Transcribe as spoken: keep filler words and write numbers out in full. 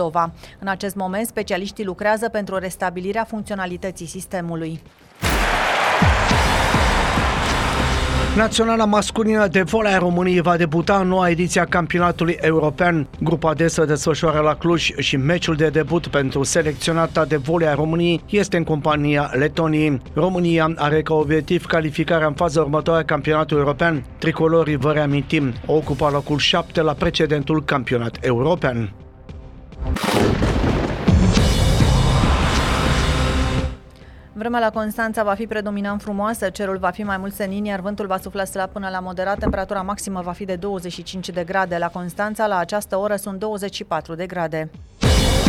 Moldova. În acest moment, specialiștii lucrează pentru restabilirea funcționalității sistemului. Naționala masculină de volei a României va debuta în noua ediție a campionatului european. Grupa D se desfășoară la Cluj și meciul de debut pentru selecționata de volei a României este în compania Letoniei. România are ca obiectiv calificarea în faza următoare a campionatului european. Tricolorii, vă reamintim, au ocupat locul șapte la precedentul campionat european. Vremea la Constanța va fi predominant frumoasă, cerul va fi mai mult senin, iar vântul va sufla slab până la moderat. Temperatura maximă va fi de douăzeci și cinci de grade. La Constanța, la această oră, sunt douăzeci și patru de grade.